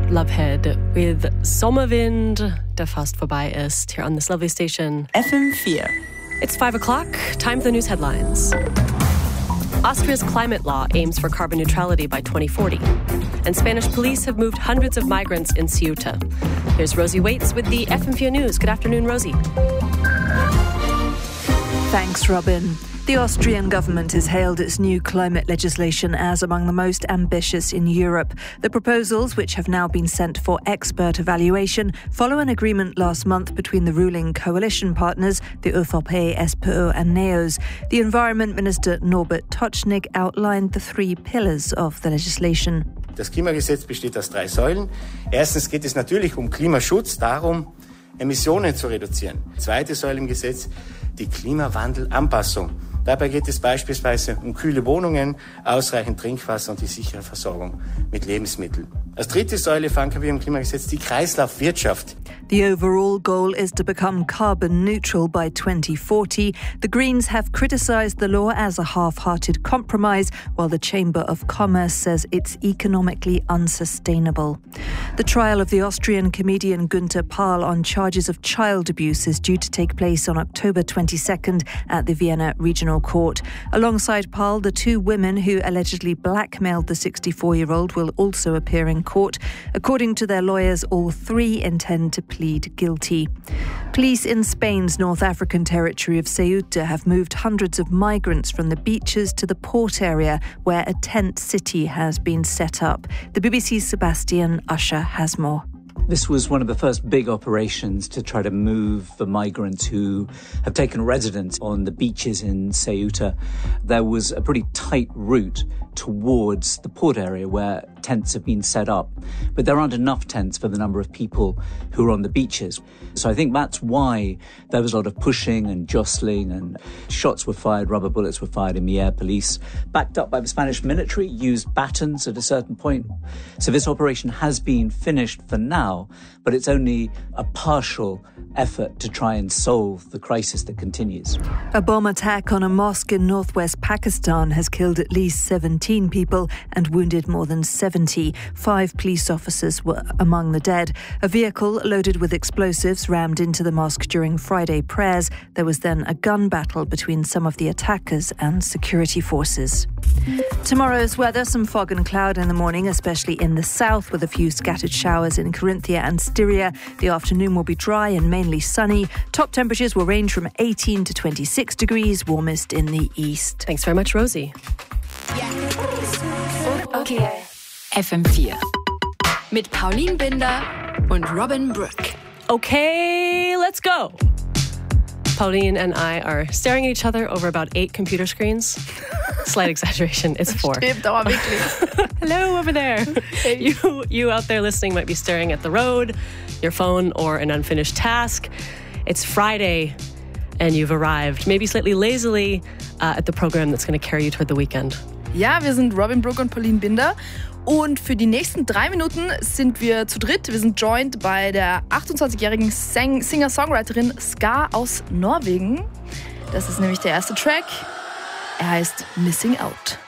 Lovehead with Sommerwind, der fast vorbei ist, here on this lovely station. FM4. It's 5 o'clock, time for the news headlines. Austria's climate law aims for carbon neutrality by 2040. And Spanish police have moved hundreds of migrants in Ceuta. Here's Rosie Waits with the FM4 News. Good afternoon, Rosie. Thanks, Robin. The Austrian government has hailed its new climate legislation as among the most ambitious in Europe. The proposals, which have now been sent for expert evaluation, follow an agreement last month between the ruling coalition partners, the ÖVP, SPÖ and NEOS. The Environment Minister Norbert Tocznik outlined the 3 pillars of the legislation. Das Klimagesetz besteht aus 3 Säulen. Erstens geht es natürlich um Klimaschutz, darum, Emissionen zu reduzieren. Zweite Säule im Gesetz, die Klimawandelanpassung. Dabei geht es beispielsweise um kühle Wohnungen, ausreichend Trinkwasser und die sichere Versorgung mit Lebensmitteln. Als dritte Säule verankern wir im Klimagesetz die Kreislaufwirtschaft. The overall goal is to become carbon neutral by 2040. The Greens have criticised the law as a half-hearted compromise, while the Chamber of Commerce says it's economically unsustainable. The trial of the Austrian comedian Günther Pahl on charges of child abuse is due to take place on October 22nd at the Vienna Regional Court. Alongside Pahl, the 2 women who allegedly blackmailed the 64-year-old will also appear in court. According to their lawyers, all 3 intend to plead guilty. Police in Spain's North African territory of Ceuta have moved hundreds of migrants from the beaches to the port area where a tent city has been set up. The BBC's Sebastian Usher has more. This was one of the first big operations to try to move the migrants who have taken residence on the beaches in Ceuta. There was a pretty tight route towards the port area where tents have been set up, but there aren't enough tents for the number of people who are on the beaches. So I think that's why there was a lot of pushing and jostling, and shots were fired, rubber bullets were fired in the air. Police, backed up by the Spanish military, used batons at a certain point. So this operation has been finished for now, but it's only a partial effort to try and solve the crisis that continues. A bomb attack on a mosque in northwest Pakistan has killed at least 17 people and wounded more than 70. 5 police officers were among the dead. A vehicle loaded with explosives rammed into the mosque during Friday prayers. There was then a gun battle between some of the attackers and security forces. Tomorrow's weather, some fog and cloud in the morning, especially in the south, with a few scattered showers in Carinthia and Styria. The afternoon will be dry and mainly sunny. Top temperatures will range from 18 to 26 degrees, warmest in the east. Thanks very much, Rosie. Okay. FM4. Mit Pauline Binder und Robin Brook. Okay, let's go. Pauline and I are staring at each other over about 8 computer screens. Slight exaggeration, it's 4. Stimmt, aber wirklich. Hello over there. Hey. You out there listening might be staring at the road, your phone, or an unfinished task. It's Friday and you've arrived, maybe slightly lazily, at the program that's going to carry you toward the weekend. Ja, wir sind Robin Brook und Pauline Binder. Und für die nächsten 3 Minuten sind wir zu dritt. Wir sind joined bei der 28-jährigen Singer-Songwriterin Ska aus Norwegen. Das ist nämlich der erste Track. Er heißt Missing Out.